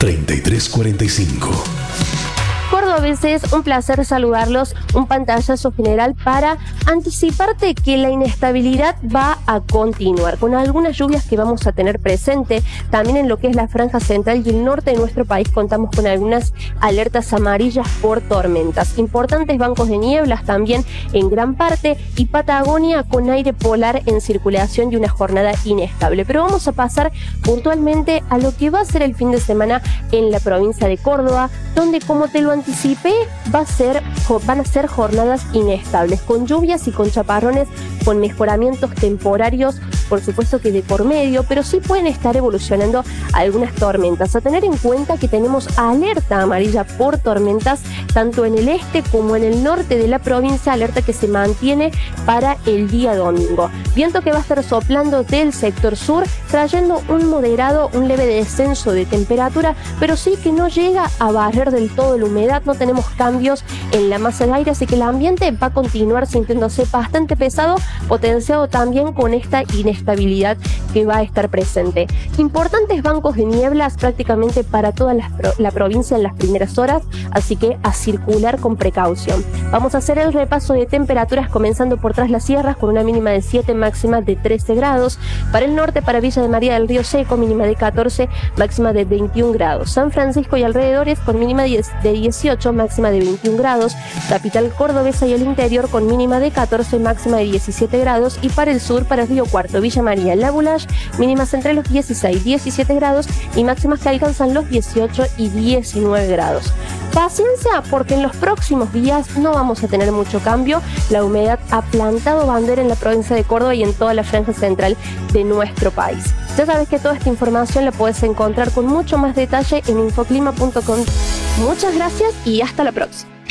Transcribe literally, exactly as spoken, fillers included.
treinta y tres cuarenta y cinco. Cordobeses, un placer saludarlos, un pantallazo general para anticiparte que la inestabilidad va a continuar, con algunas lluvias que vamos a tener presente, también en lo que es la franja central y el norte de nuestro país contamos con algunas alertas amarillas por tormentas, importantes bancos de nieblas también en gran parte y Patagonia con aire polar en circulación y una jornada inestable, pero vamos a pasar puntualmente a lo que va a ser el fin de semana en la provincia de Córdoba, donde como te lo anticipé, va a ser, van a ser jornadas inestables, con lluvias y con chaparrones, con mejoramientos temporarios, por supuesto que de por medio, pero sí pueden estar evolucionando algunas tormentas. A tener en cuenta que tenemos alerta amarilla por tormentas, tanto en el este como en el norte de la provincia, alerta que se mantiene para el día domingo. Viento que va a estar soplando del sector sur, trayendo un moderado, un leve descenso de temperatura, pero sí que no llega a barrer del todo la humedad, no tenemos cambios en la masa de aire, así que el ambiente va a continuar sintiéndose bastante pesado, potenciado también con esta inestabilidad que va a estar presente. Importantes bancos de nieblas prácticamente para toda la, la provincia en las primeras horas, así que a circular con precaución. Vamos a hacer el repaso de temperaturas comenzando por Tras las Sierras con una mínima de siete, máxima de trece grados. Para el norte, para Villa de María del Río Seco, mínima de catorce, máxima de veintiún grados. San Francisco y alrededores con mínima de dieciocho, máxima de veintiún grados. Capital cordobesa y el interior con mínima de catorce, máxima de diecisiete grados. Y para el sur, para Río Cuarto, Villa María, La Bulache, mínimas entre los dieciséis, diecisiete grados y máximas que alcanzan los dieciocho y diecinueve grados. Paciencia, porque en los próximos días no vamos a tener mucho cambio. La humedad ha plantado bandera en la provincia de Córdoba y en toda la franja central de nuestro país. Ya sabes que toda esta información la puedes encontrar con mucho más detalle en infoclima punto com. Muchas gracias y hasta la próxima.